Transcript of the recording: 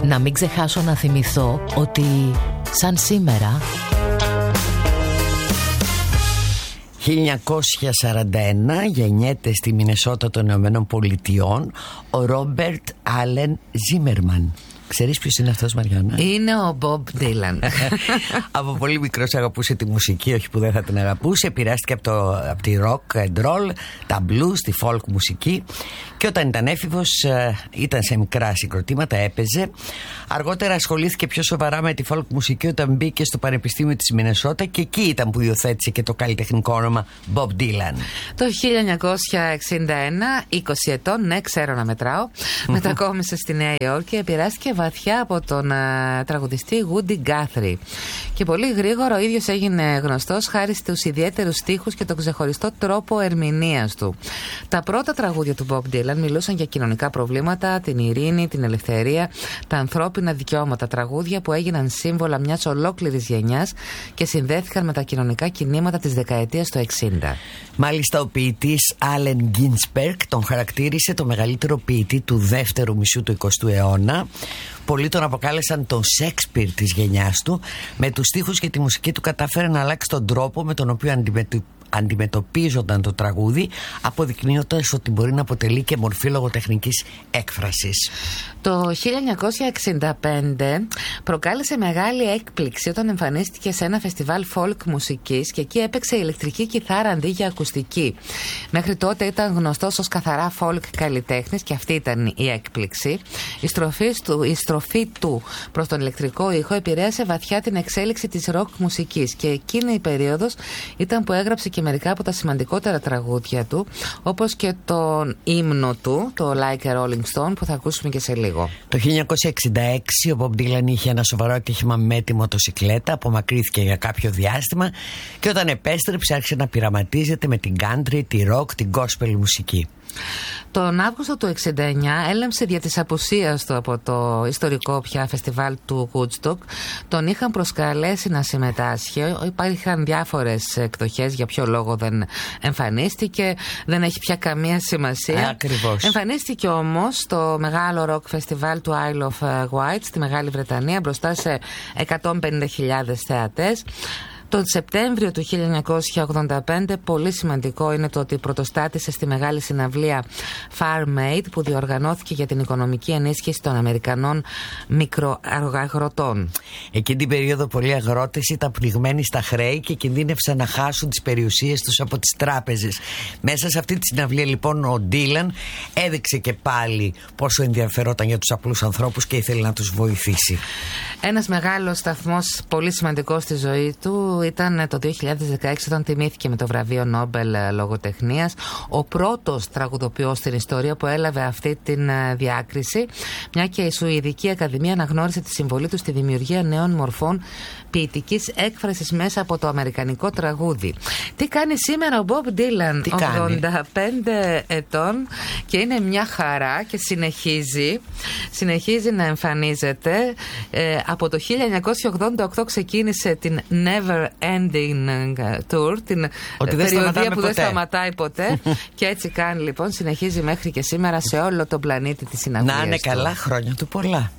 Να μην ξεχάσω να θυμηθώ ότι σαν σήμερα 1941 γεννιέται στη Μινεσότα των Ηνωμένων Πολιτειών ο Ρόμπερτ Άλεν Ζίμερμαν. Ξέρεις ποιος είναι αυτός, Μαριάννα? Είναι ο Μπομπ Ντίλαν. Από πολύ μικρός αγαπούσε τη μουσική, όχι που δεν θα την αγαπούσε. Επηρεάστηκε από τη rock and roll, τα blues, τη folk μουσική. Και όταν ήταν έφηβος ήταν σε μικρά συγκροτήματα, έπαιζε. Αργότερα ασχολήθηκε πιο σοβαρά με τη folk μουσική όταν μπήκε στο Πανεπιστήμιο της Μινεσότα και εκεί ήταν που υιοθέτησε και το καλλιτεχνικό όνομα Bob Dylan. Το 1961, 20 ετών, ναι, ξέρω να μετράω, μετακόμισε στη Νέα Υόρκη και επηρεάστηκε βαθιά από τον τραγουδιστή Woody Guthrie. Και πολύ γρήγορα ο ίδιος έγινε γνωστός χάρη στους ιδιαίτερους στίχους και τον ξεχωριστό τρόπο ερμηνείας του. Τα πρώτα τραγούδια του Bob Dylan μιλούσαν για κοινωνικά προβλήματα, την ειρήνη, την ελευθερία, τα ανθρώπινα δικαιώματα. Τραγούδια που έγιναν σύμβολα μιας ολόκληρης γενιάς και συνδέθηκαν με τα κοινωνικά κινήματα της δεκαετίας του 60. Μάλιστα, ο ποιητής Allen Ginsberg τον χαρακτήρισε το μεγαλύτερο ποιητή του δεύτερου μισού του 20ου αιώνα. Πολλοί τον αποκάλεσαν τον Σέξπιρ της γενιάς του. Με τους στίχους και τη μουσική του κατάφερε να αλλάξει τον τρόπο με τον οποίο αντιμετωπίζονταν το τραγούδι, αποδεικνύοντας ότι μπορεί να αποτελεί και μορφή λογοτεχνικής έκφρασης. Το 1965 προκάλεσε μεγάλη έκπληξη όταν εμφανίστηκε σε ένα φεστιβάλ folk μουσικής και εκεί έπαιξε ηλεκτρική κιθάρα αντί για ακουστική. Μέχρι τότε ήταν γνωστός ως καθαρά folk καλλιτέχνης και αυτή ήταν η έκπληξη. Η στροφή του προς τον ηλεκτρικό ήχο επηρέασε βαθιά την εξέλιξη της rock μουσικής και εκείνη η περίοδος ήταν που έγραψε και μερικά από τα σημαντικότερα τραγούδια του, όπως και τον ύμνο του, το Like a Rolling Stone, που θα ακούσουμε και σε λίγο. Το 1966 ο Bob Dylan είχε ένα σοβαρό ατύχημα με τη μοτοσικλέτα, απομακρύθηκε για κάποιο διάστημα και όταν επέστρεψε άρχισε να πειραματίζεται με την country, τη rock, την gospel μουσική. Τον Αύγουστο του 1969 έλεμψε δια της απουσίας του από το ιστορικό πια φεστιβάλ του Woodstock. Τον είχαν προσκαλέσει να συμμετάσχει. Υπήρχαν διάφορες εκδοχές για ποιο λόγο δεν εμφανίστηκε. Δεν έχει πια καμία σημασία. Ακριβώς. Εμφανίστηκε όμως στο μεγάλο ροκ φεστιβάλ του Isle of Wight στη Μεγάλη Βρετανία μπροστά σε 150.000 θεατές. Τον Σεπτέμβριο του 1985, πολύ σημαντικό είναι το ότι πρωτοστάτησε στη μεγάλη συναυλία Farm Aid που διοργανώθηκε για την οικονομική ενίσχυση των Αμερικανών μικροαγροτών. Εκείνη την περίοδο πολλοί αγρότες ήταν πνιγμένοι στα χρέη και κινδύνευσαν να χάσουν τις περιουσίες τους από τις τράπεζες. Μέσα σε αυτή τη συναυλία λοιπόν ο Ντίλαν έδειξε και πάλι πόσο ενδιαφερόταν για τους απλούς ανθρώπους και ήθελε να τους βοηθήσει. Ένας μεγάλος σταθμός πολύ σημαντικός στη ζωή του ήταν το 2016 όταν τιμήθηκε με το βραβείο Νόμπελ λογοτεχνίας, ο πρώτος τραγουδοποιός στην ιστορία που έλαβε αυτή την διάκριση, μια και η Σουηδική Ακαδημία αναγνώρισε τη συμβολή του στη δημιουργία νέων μορφών ποιητικής έκφρασης μέσα από το αμερικανικό τραγούδι. Τι κάνει σήμερα ο Bob Dylan, 85 ετών, και είναι μια χαρά και συνεχίζει να εμφανίζεται. Από το 1988 ξεκίνησε την Never Ending Tour, την περιοδία που δεν σταματάει ποτέ. Και έτσι κάνει λοιπόν, συνεχίζει μέχρι και σήμερα σε όλο τον πλανήτη τη συναυλία. Να είναι καλά, χρόνια του πολλά.